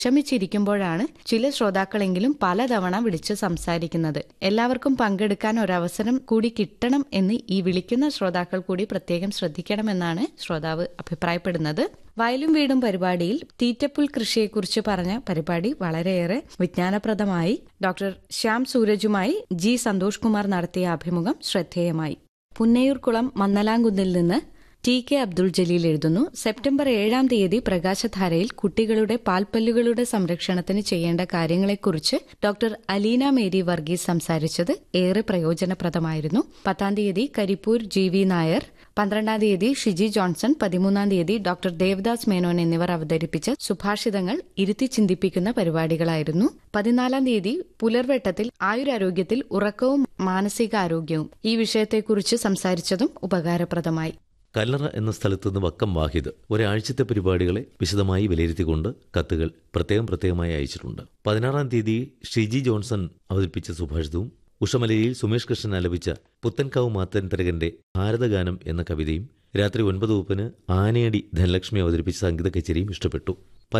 ക്ഷമിച്ചിരിക്കുമ്പോഴാണ് ചില ശ്രോതാക്കളെങ്കിലും പലതവണ വിളിച്ച് സംസാരിക്കുന്നത്. എല്ലാവർക്കും പങ്കെടുക്കാൻ ഒരവസരം കൂടി കിട്ടണം എന്ന് ഈ വിളിക്കുന്ന ശ്രോതാക്കൾ കൂടി പ്രത്യേകം ശ്രദ്ധിക്കണമെന്നാണ് ശ്രോതാവ് അഭിപ്രായപ്പെടുന്നത്. വയലും വീടും പരിപാടിയിൽ തീറ്റപ്പുൽ കൃഷിയെക്കുറിച്ച് പറഞ്ഞ പരിപാടി വളരെയേറെ വിജ്ഞാനപ്രദമായി. ഡോക്ടർ ശ്യാം സൂരജുമായി ജി സന്തോഷ് കുമാർ നടത്തിയ അഭിമുഖം ശ്രദ്ധേയമായി. പുന്നയൂർകുളം മന്നലാംകുന്നിൽ നിന്ന് ടി കെ അബ്ദുൾ ജലീൽ എഴുതുന്നു. സെപ്റ്റംബർ 7 പ്രകാശധാരയിൽ കുട്ടികളുടെ പാൽപ്പല്ലുകളുടെ സംരക്ഷണത്തിന് ചെയ്യേണ്ട കാര്യങ്ങളെക്കുറിച്ച് ഡോക്ടർ അലീന മേരി വർഗീസ് സംസാരിച്ചത് ഏറെ പ്രയോജനപ്രദമായിരുന്നു. 10 Karipur G V Nair, 12 Shiji Johnson, 13 doctor Devdas Menon എന്നിവർ അവതരിപ്പിച്ച സുഭാഷിതങ്ങൾ ഇരുത്തി ചിന്തിപ്പിക്കുന്ന പരിപാടികളായിരുന്നു. 14 പുലർവെട്ടത്തിൽ ആയുരാരോഗ്യത്തിൽ ഉറക്കവും മാനസികാരോഗ്യവും ഈ വിഷയത്തെക്കുറിച്ച് സംസാരിച്ചതും ഉപകാരപ്രദമായി. കല്ലറ എന്ന സ്ഥലത്തുനിന്ന് വക്കം വാഹിദ് ഒരാഴ്ചത്തെ പരിപാടികളെ വിശദമായി വിലയിരുത്തിക്കൊണ്ട് കത്തുകൾ പ്രത്യേകമായി അയച്ചിട്ടുണ്ട്. 16 ഷിജി ജോൺസൺ അവതരിപ്പിച്ച സുഭാഷിതവും ഉഷമലയിൽ സുമേഷ് കൃഷ്ണൻ ആലപിച്ച പുത്തൻകാവ് മാത്തൻതരകന്റെ ഭാരതഗാനം എന്ന കവിതയും രാത്രി 9:30 ആനയടി ധനലക്ഷ്മി അവതരിപ്പിച്ച സംഗീത കച്ചേരിയും ഇഷ്ടപ്പെട്ടു.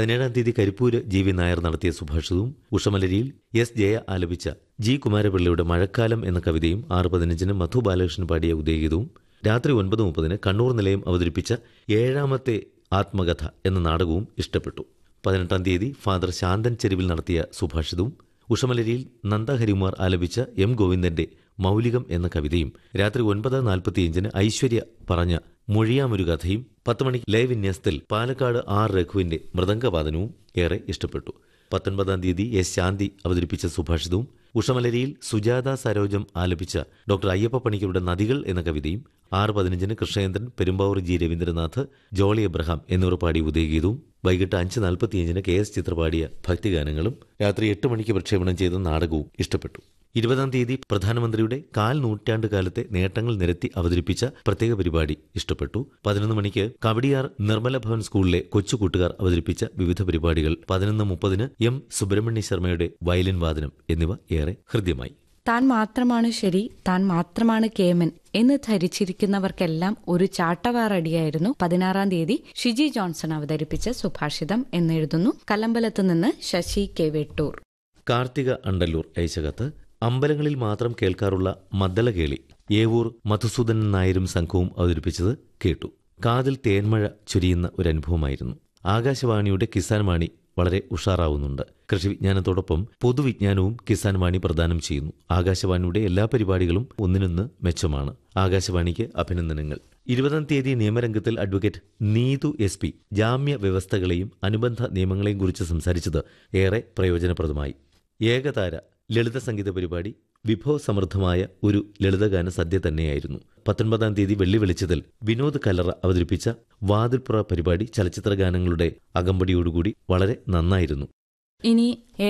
17 കരിപ്പൂര് ജി വി നായർ നടത്തിയ സുഭാഷിതവും ഉഷമലരിയിൽ എസ് ജയ ആലപിച്ച ജി കുമാരപിള്ളയുടെ മഴക്കാലം എന്ന കവിതയും 6:15 മധു ബാലകൃഷ്ണൻ പാടിയ ഉദയഗീതവും രാത്രി 9:30 കണ്ണൂർ നിലയം അവതരിപ്പിച്ച 7ാമത്തെ ആത്മകഥ എന്ന നാടകവും ഇഷ്ടപ്പെട്ടു. 18 ഫാദർ ശാന്തൻ ചെരുവിൽ നടത്തിയ സുഭാഷിതവും ഉഷമലരിയിൽ നന്ദഹരികുമാർ ആലപിച്ച എം ഗോവിന്ദന്റെ മൗലികം എന്ന കവിതയും രാത്രി 9:45 ഐശ്വര്യ പറഞ്ഞ മൊഴിയാമൊരു കഥയും 10 മണിക്ക് ലയവിന്യാസത്തിൽ പാലക്കാട് ആർ രഘുവിന്റെ മൃദംഗവാദനവും ഏറെ ഇഷ്ടപ്പെട്ടു. 19 എസ് ശാന്തി അവതരിപ്പിച്ച സുഭാഷിതവും ഉഷമലരിയിൽ സുജാത സരോജം ആലപിച്ച ഡോക്ടർ അയ്യപ്പ പണിക്കരുടെ നദികൾ എന്ന കവിതയും 6:15 കൃഷ്ണേന്ദ്രൻ, പെരുമ്പാവൂർ ജി രവീന്ദ്രനാഥ്, ജോളി എബ്രഹാം എന്നിവർ പാടിയ ഉദയഗീതവും വൈകിട്ട് 5:45 കെ എസ് ചിത്ര പാടിയ ഭക്തിഗാനങ്ങളും രാത്രി 8 മണിക്ക് പ്രക്ഷേപണം ചെയ്ത നാടകവും ഇഷ്ടപ്പെട്ടു. 20 പ്രധാനമന്ത്രിയുടെ 4 നൂറ്റാണ്ട് കാലത്തെ നേട്ടങ്ങൾ നിരത്തി അവതരിപ്പിച്ച പ്രത്യേക പരിപാടി ഇഷ്ടപ്പെട്ടു. 11 മണിക്ക് കവടിയാർ നിർമ്മല ഭവൻ സ്കൂളിലെ കൊച്ചുകൂട്ടുകാർ അവതരിപ്പിച്ച വിവിധ പരിപാടികൾ, 11:30 എം സുബ്രഹ്മണ്യ ശർമ്മയുടെ വയലിൻ വാദനം എന്നിവ ഏറെ ഹൃദ്യമായി. താൻ മാത്രമാണ് ശരി, താൻ മാത്രമാണ് കേമൻ എന്ന് ധരിച്ചിരിക്കുന്നവർക്കെല്ലാം ഒരു ചാട്ടവാറടിയായിരുന്നു 16 ഷിജി ജോൺസൺ അവതരിപ്പിച്ച സുഭാഷിതം എന്നെഴുതുന്നു കല്ലമ്പലത്ത് നിന്ന് ശശി കെ വെട്ടൂർ. കാർത്തിക അണ്ടല്ലൂർ അയച്ച കത്ത്, അമ്പലങ്ങളിൽ മാത്രം കേൾക്കാറുള്ള മദ്ദളകേളി ഏവൂർ മധുസൂദനൻ നായരും സംഘവും അവതരിപ്പിച്ചത് കേട്ടു. കാതിൽ തേന്മഴ ചൊരിയുന്ന ഒരനുഭവമായിരുന്നു. ആകാശവാണിയുടെ കിസാൻ വാണി വളരെ ഉഷാറാവുന്നുണ്ട്. കൃഷിവിജ്ഞാനത്തോടൊപ്പം പൊതുവിജ്ഞാനവും കിസാൻ വാണി പ്രദാനം ചെയ്യുന്നു. ആകാശവാണിയുടെ എല്ലാ പരിപാടികളും ഒന്നിനൊന്ന് മെച്ചമാണ്. ആകാശവാണിക്ക് അഭിനന്ദനങ്ങൾ. 20 നിയമരംഗത്തിൽ അഡ്വക്കേറ്റ് നീതു SP ജാമ്യ വ്യവസ്ഥകളെയും അനുബന്ധ നിയമങ്ങളെയും കുറിച്ച് സംസാരിച്ചത് ഏറെ പ്രയോജനപ്രദമായി. ഏകതാര ലളിത സംഗീത പരിപാടി വിഭവസമൃദ്ധമായ ഒരു ലളിതഗാന സദ്യ തന്നെയായിരുന്നു. 19 വെള്ളി വെളിച്ചതിൽ വിനോദ് കല്ലറ അവതരിപ്പിച്ച വാതിൽപ്പുറ പരിപാടി ചലച്ചിത്ര ഗാനങ്ങളുടെ അകമ്പടിയോടുകൂടി വളരെ നന്നായിരുന്നു. ഇനി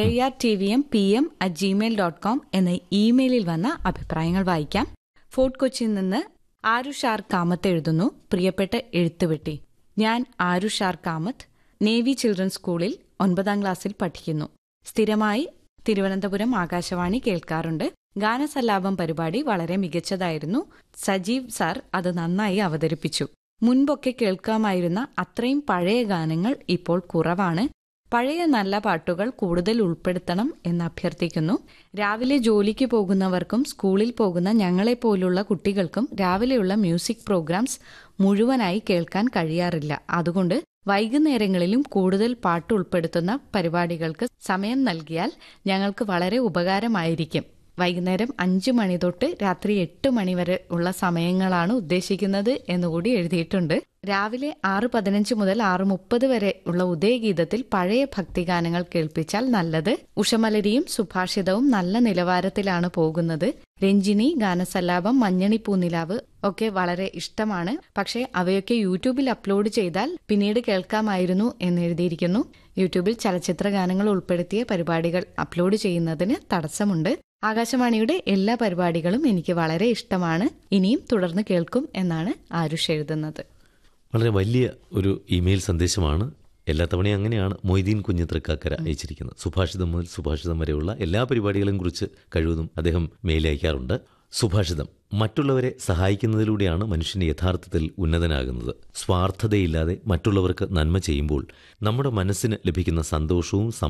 ARTVM@gmail.com എന്ന ഇമെയിലിൽ വന്ന അഭിപ്രായങ്ങൾ വായിക്കാം. ഫോർട്ട് കൊച്ചിയിൽ നിന്ന് ആരുഷാർ കാമത്ത് എഴുതുന്നു. പ്രിയപ്പെട്ട എഴുത്തുവെട്ടി, ഞാൻ ആരുഷാർ കാമത്ത് നേവി ചിൽഡ്രൻസ് സ്കൂളിൽ 9ാം ക്ലാസ്സിൽ പഠിക്കുന്നു. സ്ഥിരമായി തിരുവനന്തപുരം ആകാശവാണി കേൾക്കാറുണ്ട്. ഗാനസല്ലാപം പരിപാടി വളരെ മികച്ചതായിരുന്നു. സജീവ് സാർ അത് നന്നായി അവതരിപ്പിച്ചു. മുൻപൊക്കെ കേൾക്കാമായിരുന്ന അത്രയും പഴയ ഗാനങ്ങൾ ഇപ്പോൾ കുറവാണ്. പഴയ നല്ല പാട്ടുകൾ കൂടുതൽ ഉൾപ്പെടുത്തണം എന്ന് അഭ്യർത്ഥിക്കുന്നു. രാവിലെ ജോലിക്ക് പോകുന്നവർക്കും സ്കൂളിൽ പോകുന്ന ഞങ്ങളെപ്പോലുള്ള കുട്ടികൾക്കും രാവിലെയുള്ള മ്യൂസിക് പ്രോഗ്രാംസ് മുഴുവനായി കേൾക്കാൻ കഴിയാറില്ല. അതുകൊണ്ട് വൈകുന്നേരങ്ങളിലും കൂടുതൽ പാട്ട് ഉൾപ്പെടുത്തുന്ന പരിപാടികൾക്ക് സമയം നൽകിയാൽ ഞങ്ങൾക്ക് വളരെ ഉപകാരമായിരിക്കും. വൈകുന്നേരം 5 മണി തൊട്ട് രാത്രി 8 മണി വരെ ഉള്ള സമയങ്ങളാണ് ഉദ്ദേശിക്കുന്നത് എന്നുകൂടി എഴുതിയിട്ടുണ്ട്. രാവിലെ 6:15 മുതൽ 6:30 വരെ ഉള്ള ഉദയഗീതത്തിൽ പഴയ ഭക്തിഗാനങ്ങൾ കേൾപ്പിച്ചാൽ നല്ലത്. ഉഷമലരിയും സുഭാഷിതവും നല്ല നിലവാരത്തിലാണ് പോകുന്നത്. രഞ്ജിനി, ഗാനസല്ലാപം, മഞ്ഞണി പൂനിലാവ് ഒക്കെ വളരെ ഇഷ്ടമാണ്. പക്ഷേ അവയൊക്കെ യൂട്യൂബിൽ അപ്ലോഡ് ചെയ്താൽ പിന്നീട് കേൾക്കാമായിരുന്നു എന്നെഴുതിയിരിക്കുന്നു. യൂട്യൂബിൽ ചലച്ചിത്ര ഗാനങ്ങൾ ഉൾപ്പെടുത്തിയ പരിപാടികൾ അപ്ലോഡ് ചെയ്യുന്നതിന് തടസ്സമുണ്ട്. ആകാശവാണിയുടെ എല്ലാ പരിപാടികളും എനിക്ക് വളരെ ഇഷ്ടമാണ്. ഇനിയും തുടർന്ന് കേൾക്കും എന്നാണ് ആരുഷ് എഴുതുന്നത്. വളരെ വലിയ ഒരു ഇമെയിൽ സന്ദേശമാണ്. എല്ലാ തവണയും അങ്ങനെയാണ് മൊയ്തീൻ കുഞ്ഞ് തൃക്കാക്കര അയച്ചിരിക്കുന്നത്. സുഭാഷിതം മുതൽ സുഭാഷിതം വരെയുള്ള എല്ലാ പരിപാടികളെയും കുറിച്ച് കഴിവതും അദ്ദേഹം മെയിൽ അയക്കാറുണ്ട്. സുഭാഷിതം: മറ്റുള്ളവരെ സഹായിക്കുന്നതിലൂടെയാണ് മനുഷ്യൻ യഥാർത്ഥത്തിൽ ഉന്നതനാകുന്നത്. സ്വാർത്ഥതയില്ലാതെ മറ്റുള്ളവർക്ക് നന്മ ചെയ്യുമ്പോൾ നമ്മുടെ മനസ്സിന് ലഭിക്കുന്ന സന്തോഷവും